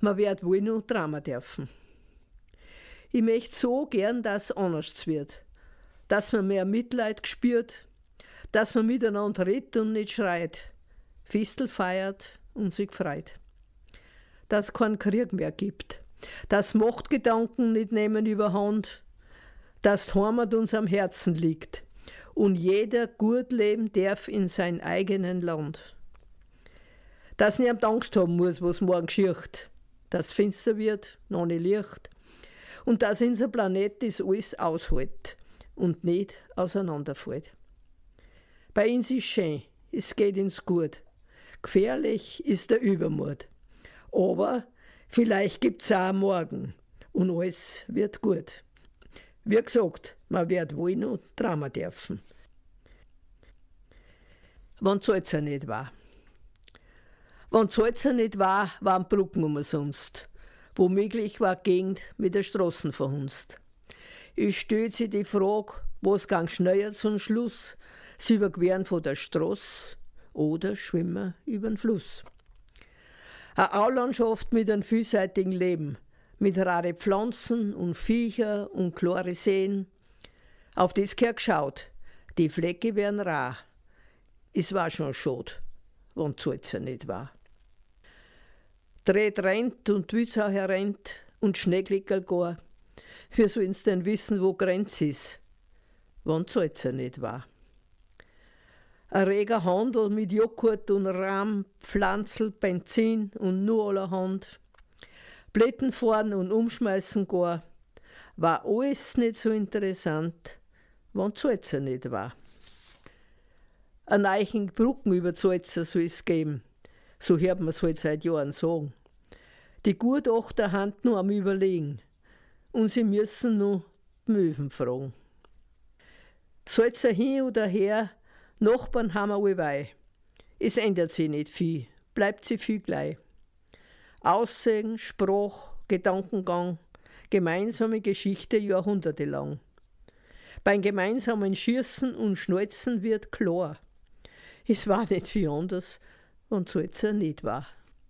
Man wird wohl noch träumen dürfen. Ich möchte so gern, dass es anders wird. Dass man mehr Mitleid spürt, dass man miteinander redet und nicht schreit, Festel feiert und sich freut. Dass es keinen Krieg mehr gibt, dass Machtgedanken nicht nehmen überhand, dass die Heimat uns am Herzen liegt und jeder gut leben darf in sein eigenen Land. Dass niemand Angst haben muss, was morgen geschieht, dass es finster wird, noch nicht Licht und dass unser Planet das alles aushält und nicht auseinanderfällt. Bei uns ist schön, es geht uns gut. Gefährlich ist der Übermut. Aber vielleicht gibt's auch morgen und alles wird gut. Wie gesagt, man wird wohl noch träumen dürfen. Wenn es jetzt nicht war. Wenn es jetzt nicht war, waren Brücken umsonst. Womöglich war die Gegend mit der Straßen verhunzt. Ich stellt sich die Frage, was gang schneller zum Schluss, sie überqueren von der Straße oder schwimmen über den Fluss. Eine Aulandschaft mit einem vielseitigen Leben, mit rare Pflanzen und Viecher und klare Seen. Auf das gehört geschaut, die Flecke wären rar. Es war schon schade, wenn es jetzt nicht war. Dreht rennt und Wützau herrennt und Schneeglickerl gar. Wie sollen's denn wissen, wo Grenz ist, wenn es jetzt nicht war? Ein reger Handel mit Joghurt und Rahm, Pflanzel, Benzin und nur allerhand. Blätten fahren und umschmeißen gar, war alles nicht so interessant, wenn es jetzt nicht war. Eine neue Brücken über Salzer soll es geben, so hört man es halt seit Jahren sagen. Die Gutachter hand nur am Überlegen und sie müssen nur die Möwen fragen. Salzer hin oder her, Nachbarn haben wir allweil. Es ändert sich nicht viel, bleibt sie viel gleich. Aussehen, Sprach, Gedankengang, gemeinsame Geschichte jahrhundertelang. Beim gemeinsamen Schießen und Schnalzen wird klar, es war nicht viel anders, wenn es jetzt nicht war.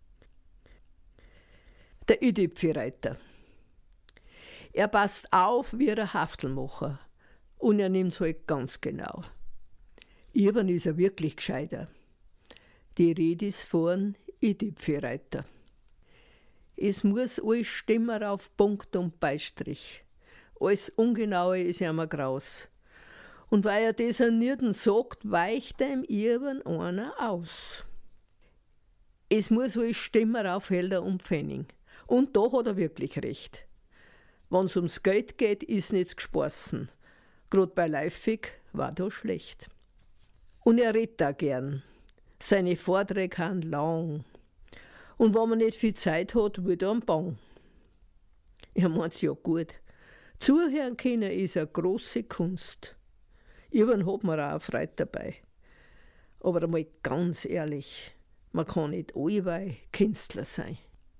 Der Idipfi-Reiter. Er passt auf wie ein Haftelmacher und er nimmt es halt ganz genau. Irgendwann ist er wirklich gescheiter. Die Rede ist von Idipfi-Reiter. Es muss alles stimmen auf Punkt und Beistrich. Alles Ungenaue ist ihm ein Graus. Und weil er das an nirgends sagt, weicht ihm irgendwann einer aus. Es muss alles stimmen auf Helder und Pfennig. Und da hat er wirklich recht. Wenn es ums Geld geht, ist nichts gesprossen. Gerade bei Leifig war da schlecht. Und er redet da gern. Seine Vorträge haben lang. Und wenn man nicht viel Zeit hat, wird er am Bang. Er meint's ja gut. Zuhören können ist eine große Kunst. Irgendwann hat man auch eine Freude dabei. Aber einmal ganz ehrlich, man kann nicht allweil Künstler sein.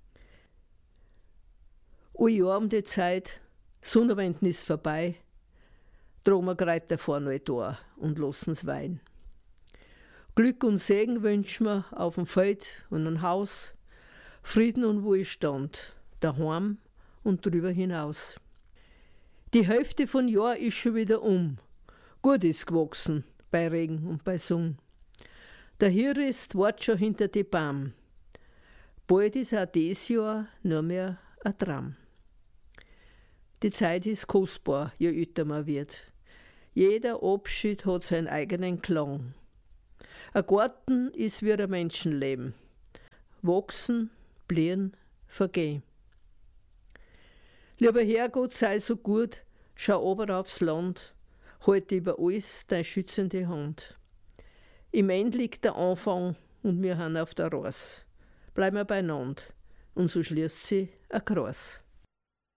Alle Jahr um die Zeit, Sonnenwenden ist vorbei, tragen wir Kräuter vorne da und lassen's weinen. Glück und Segen wünschen wir auf dem Feld und ein Haus, Frieden und Wohlstand, daheim und drüber hinaus. Die Hälfte von Jahr ist schon wieder gut ist gewachsen bei Regen und bei Sonne. Der Hirrist wart schon hinter die Baum. Bald ist auch dieses Jahr nur mehr ein Traum. Die Zeit ist kostbar, je älter man wird. Jeder Abschied hat seinen eigenen Klang. Ein Garten ist wie ein Menschenleben. Wachsen, blühen, vergehen. Lieber Herrgott, sei so gut, schau ober aufs Land, halte über alles deine schützende Hand. Im End liegt der Anfang und wir haben auf der Reise. Bleiben wir beieinander und so schließt sie ein Kreis.